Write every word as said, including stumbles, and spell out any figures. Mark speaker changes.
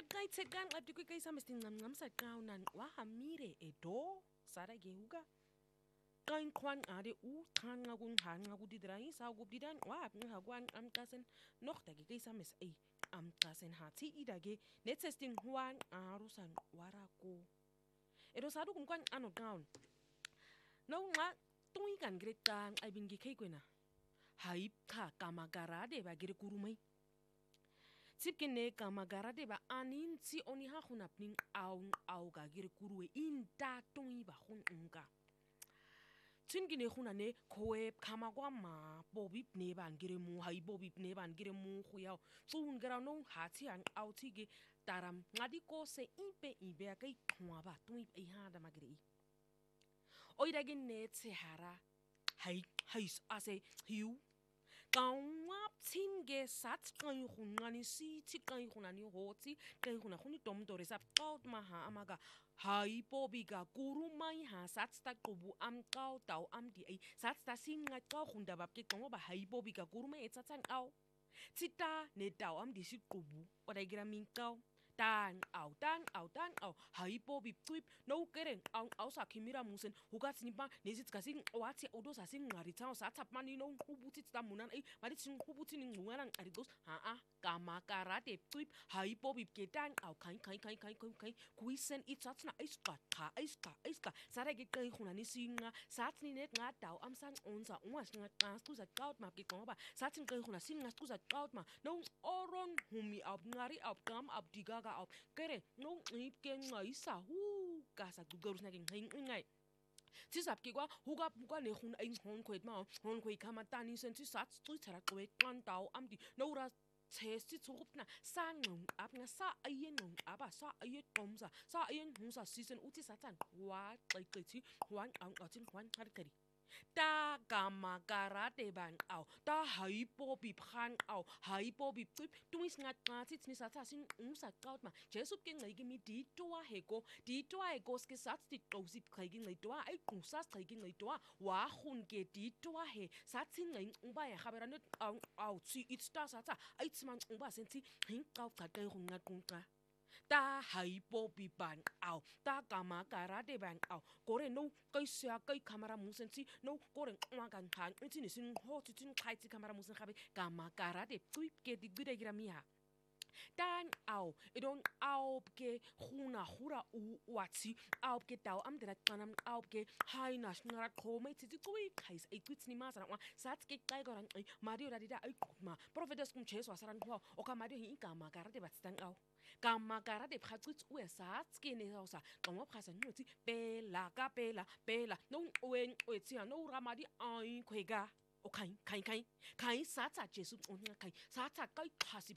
Speaker 1: Kaqaytsekan abdi kaysa mestingam sa kaunan wahamire edo sara gehuga. Kain kwan ade u kan ngagun han ngagudi drai sa gubdidan wa ngagwan am kasen noch dage kaysa mes ei am kasen hati idage netesting huan arusan warako. Edo sadu kumkwan ano gaun. No nga tui kan grekan ay bingi kay kwena. Haip ka kamagarade ba gire kurumay. Tipkine kamagarade ba anin si oni ha hunap ning aung au ga gire kuruwe inda tui ba hun unga. Tingine hunane koep kamagwa ma bobip neban gire mu hai bobip neban gire mu huyao. Tun gara no hati ang au tige taram ngadi ko se impe ibe kay kwaba tui e hada magire. Oidagin net se hara hai hais ase hiu Kawap tinge sat kan hunani si ti kan hunani hoti kan hunani tom dore sap kaut maha amaga hai bobiga guru mai ha sat sta kubu am kau tau am di ai sat sta singa kau hunda bab ke komo ba hai bobiga guru mai etsatan au tita ne tau am di si kubu oda gira min kau tan au tan au tan au hai bobi twip no keren au au sa kimira musen hugat ni ba nesit kasin wati odo sa sin ngari tau sa tap mani no hubuti ta munan ai mari sin hubuti ni ngwaran aridos ha a kama karate twip hai bobi ke tan au kai kai kai kai kai kai kuisen itsat na iska ta iska iska sare ge kai hunani singa sat ni net nga tau am san onsa unwas nga tas ku sa kaut ma ke ko ba sat sin kai hunasi singa ku sa kaut ma no oron humi ab ngari ab kam ab digaga ab kere no ip ke ngai sa hu ka sa gugarus na ke ngai ngai Tisap ki kwa huga buka ne hun ein hon kwet ma hon kwet kama tani sen ti sat tu tara kwet kan tau am di no ra testi turup na sa ngung ap nga sa ayen ngung aba sa ayen tomsa sa ayen hun sa season uti satan wa kai kai ti wan ang atin wan har kari ta gama garate bang au ta hypo bi pran au hypo bi trip tuis ngat ngatit ni sata sin umsa kaut ma jesu king lagi mi di toa hego di toa hego ske sat ti tosip kagin lai toa ai kusas kagin lai toa wa hun ke di toa he sat sin ngai umba ya khabera net au au ti it sta sata ai tsman umba senti hin kau ka kai hun ngat kunka ta hypo bi ban au ta kama karate ban au kore no kai sia kai kamera musensi no kore kwa kan han intini sin hot tin kai ti kamera musen khabe kama karate tuip ke di gude gira mia dan au idon au ke khuna khura u wati au ke tau am dera kanam au ke haina ngara khome ti ti kui kais ai kwitni ma sana wa sat ke kai goran ai mario radida ai kuma prophetes kum cheso asaran ho o ka mario hin kama karate batstang au kama karate phatsut u sat ke ne sa kama phasa nuti pela ka pela pela no wen weti no ramadi ai kwega o kai kai kai kai sata jesu on kai sata kai khasi